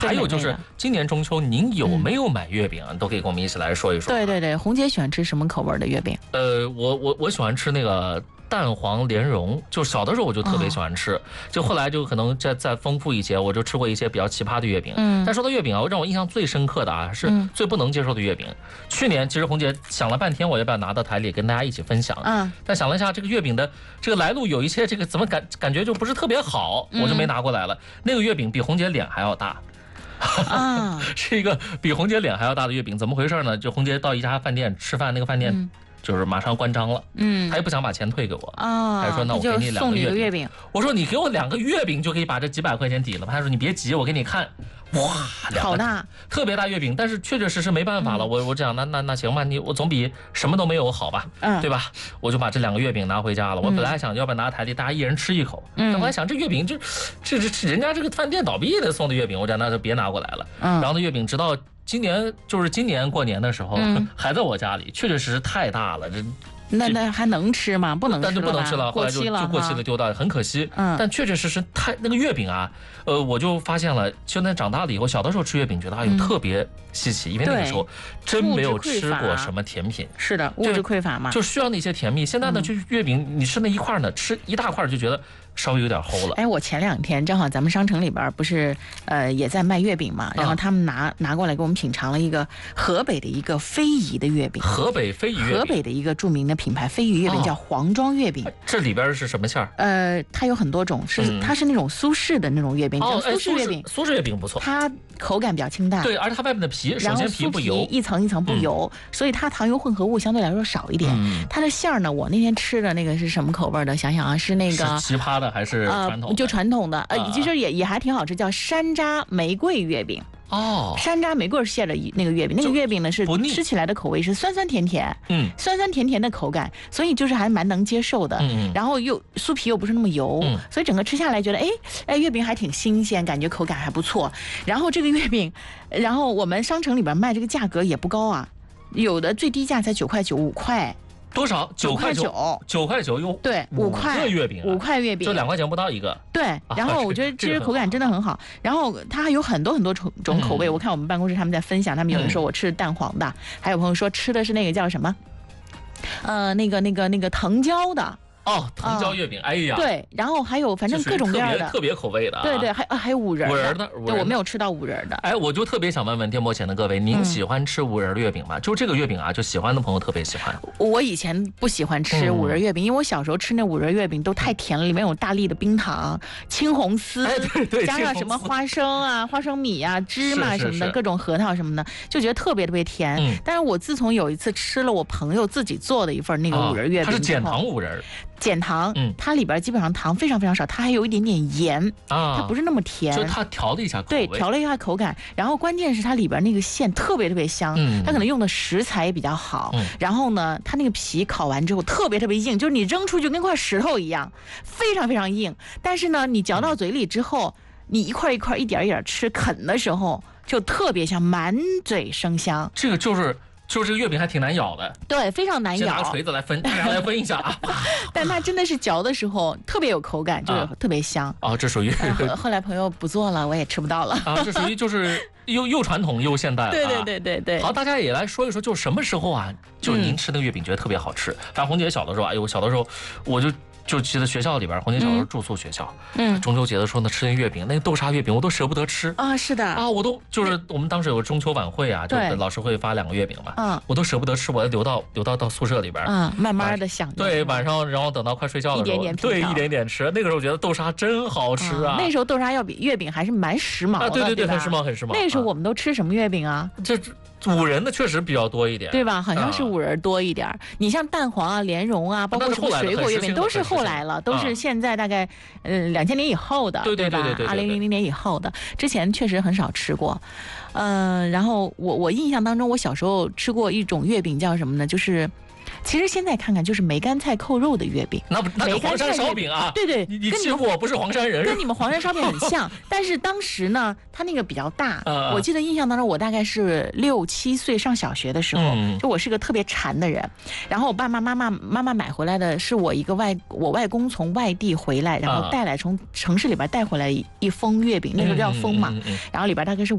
还有就是今年中秋您有没有买月饼啊？都可以跟我们一起来说一说。 对对对，红姐喜欢吃什么口味的月饼？ 我喜欢吃那个蛋黄莲蓉，就小的时候我就特别喜欢吃，就后来就可能再丰富一些，我就吃过一些比较奇葩的月饼。但说到月饼啊，让我印象最深刻的啊是最不能接受的月饼。去年其实红姐想了半天，我要不要拿到台里跟大家一起分享？但想了一下，这个月饼的这个来路有一些这个怎么感觉就不是特别好，我就没拿过来了。那个月饼比红姐脸还要大。是一个比红姐脸还要大的月饼，怎么回事呢？就红姐到一家饭店吃饭，那个饭店就是马上关张了，他也不想把钱退给我他就说那我给你2个月饼。我说你给我2个月饼就可以把这几百块钱抵了吧？他说你别急，我给你看。哇， 好大， 特别大月饼，但是确实没办法了。我这样，那行吧，我总比什么都没有好吧，对吧？我就把这2个月饼拿回家了。我本来想要不要拿台里大家一人吃一口，但我还想这月饼这人家这个饭店倒闭的送的月饼，我讲那就别拿过来了。然后那月饼直到今年过年的时候还在我家里，确实太大了。 那还能吃吗？不能吃了，但就不能吃了，后来就过期了丢掉，很可惜。但确实太那个月饼啊，我就发现了，现在长大了以后，小的时候吃月饼觉得特别稀奇，因为那个时候真没有吃过什么甜品。 是的，物质匮乏嘛， 就需要那些甜蜜。现在呢，就月饼你吃那一块呢，吃一大块就觉得稍微有点齁了。 我前2天正好咱们商城里边不是也在卖月饼嘛，然后他们拿过来给我们品尝了一个河北的一个非遗的月饼。 河北非遗月饼， 河北的一个著名的品牌非遗月饼叫黄庄月饼。 这里边是什么馅儿？ 它有很多种，它是那种苏式的那种月饼，叫苏式月饼。 苏式月饼不错， 它口感比较清淡， 对，而且它外面的皮，首先皮不油， 一层一层不油，所以它糖油混合物相对来说少一点。它的馅儿呢，我那天吃的那个是什么口味的？想想啊，是那个是奇葩的还是传统的？ 就传统的，其实也还挺好吃，叫山楂玫瑰月饼。山楂玫瑰馅的那个月饼，那个月饼呢是吃起来的口味是酸酸甜甜，酸酸甜甜的口感，所以就是还蛮能接受的。然后酥皮又不是那么油，所以整个吃下来觉得月饼还挺新鲜，感觉口感还不错。然后这个月饼，然后我们商城里边卖这个价格也不高啊，有的最低价才9块9、5块。 多少？9块9，9块9用对5块月饼 ，5块月饼， 就2块钱不到一个。 对，然后我觉得这个口感真的很好。然后它还有很多种口味，我看我们办公室他们在分享，他们有人说我吃的蛋黄的，还有朋友说吃的是那个叫什么，那个藤椒的。 藤椒月饼，哎呀， 对，然后还有反正各种各样的特别口味的， 对，还有五仁的，对，我没有吃到五仁的。 我就特别想问问电波前的各位，您喜欢吃五仁月饼吗？就这个月饼啊，就喜欢的朋友特别喜欢。 我以前不喜欢吃五仁月饼，因为我小时候吃那五仁月饼都太甜了，里面有大粒的冰糖、青红丝， 对， 加上什么花生啊、花生米啊、芝麻什么的，各种核桃什么的，就觉得特别甜。但是我自从有一次吃了我朋友自己做的一份那个五仁月饼， 它是减糖五仁。 减糖，它里边基本上糖非常非常少，它还有一点点盐它不是那么甜， 就它调了一下口味， 对，调了一下口感。然后关键是它里边那个馅特别香，它可能用的食材也比较好。然后呢，它那个皮烤完之后特别硬，就是你扔出去跟块石头一样，非常非常硬。但是呢，你嚼到嘴里之后，你一块一块一点一点吃，啃的时候就特别香，满嘴生香。 这个就是这个月饼还挺难咬的， 对，非常难咬。 先拿锤子来分，大家来分一下啊。 但它真的是嚼的时候特别有口感，就是特别香。 这属于后来朋友不做了，我也吃不到了。 这属于就是又传统又现代了。 对。 好，大家也来说一说，就什么时候啊，就是您吃那个月饼觉得特别好吃？反正红姐小的时候，小的时候我就记得学校里边，红姐小时候住宿学校，中秋节的时候呢，吃那月饼，那个豆沙月饼我都舍不得吃是的我都就是我们当时有个中秋晚会啊，就老师会发2个月饼嘛，我都舍不得吃，我留到宿舍里边， 慢慢的享。 对，晚上然后等到快睡觉的时候，一点点吃。那个时候觉得豆沙真好吃啊。 那时候豆沙要比月饼还是蛮时髦的， 对，很时髦。 那时候我们都吃什么月饼啊？ 这五仁的确实比较多一点， 对吧？好像是五仁多一点。你像蛋黄啊、莲蓉啊，包括什么水果月饼，都是后来了，都是现在大概2000年以后的，对吧？2000年以后的，之前确实很少吃过。然后我印象当中，我小时候吃过一种月饼叫什么呢？就是其实现在看看就是梅干菜扣肉的月饼， 那是黄山烧饼啊！ 对， 你欺负我不是黄山人， 跟你们黄山烧饼很像。但是当时呢，它那个比较大，我记得印象当中，我大概是6、7岁上小学的时候，就我是个特别馋的人。然后我爸妈妈买回来的是我外公从外地回来，然后带来从城市里边带回来一封月饼，那时候叫封嘛，然后里边大概是